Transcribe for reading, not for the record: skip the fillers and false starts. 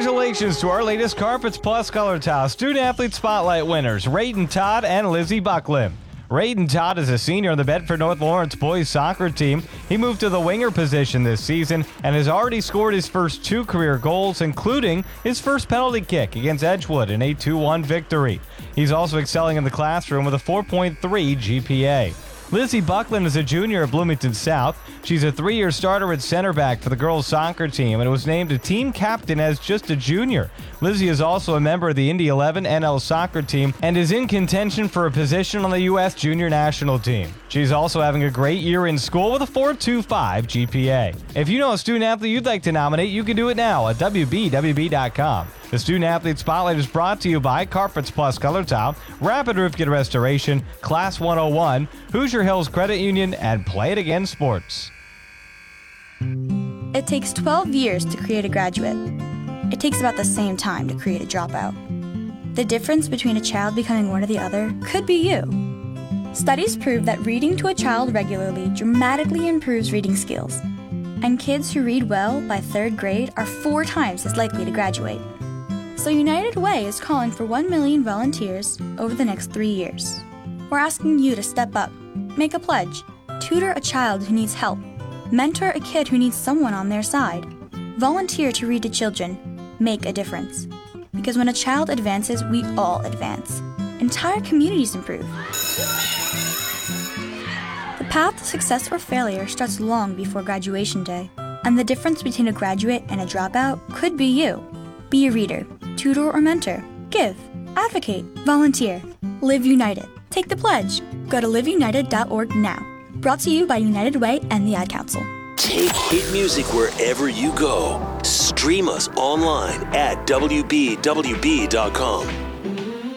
Congratulations to our latest Carpets Plus Color Tile Student Athlete Spotlight winners, Rayden Todd and Lizzie Buckland. Rayden Todd is a senior on the Bedford North Lawrence boys soccer team. He moved to the winger position this season and has already scored his first 2 career goals, including his first penalty kick against Edgewood in a 2-1 victory. He's also excelling in the classroom with a 4.3 GPA. Lizzie Buckland is a junior at Bloomington South. She's a 3-year starter at center back for the girls soccer team and was named a team captain as just a junior. Lizzie is also a member of the Indy 11 NL soccer team and is in contention for a position on the U.S. junior national team. She's also having a great year in school with a 4.25 GPA. If you know a student athlete you'd like to nominate, you can do it now at WBWB.com. The Student Athlete Spotlight is brought to you by Carpets Plus Color Tile, Rapid Roof Kit Restoration, Class 101, Hoosier Hills Credit Union, and Play It Again Sports. It takes 12 years to create a graduate. It takes about the same time to create a dropout. The difference between a child becoming one or the other could be you. Studies prove that reading to a child regularly dramatically improves reading skills, and kids who read well by 3rd grade are 4 times as likely to graduate. So United Way is calling for 1 million volunteers over the next 3 years. We're asking you to step up, make a pledge, tutor a child who needs help, mentor a kid who needs someone on their side, volunteer to read to children, make a difference. Because when a child advances, we all advance. Entire communities improve. The path to success or failure starts long before graduation day, and the difference between a graduate and a dropout could be you. Be a reader, tutor or mentor, give, advocate, volunteer, live united. Take the pledge. Go to liveunited.org now. Brought to you by United Way and the Ad Council. Take hit music wherever you go. Stream us online at WBWB.com.